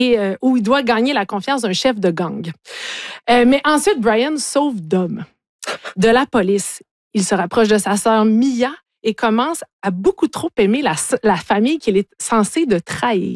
où il doit gagner la confiance d'un chef de gang. Mais ensuite, Brian sauve Dom de la police. Il se rapproche de sa sœur Mia et commence à beaucoup trop aimer la famille qu'il est censé de trahir.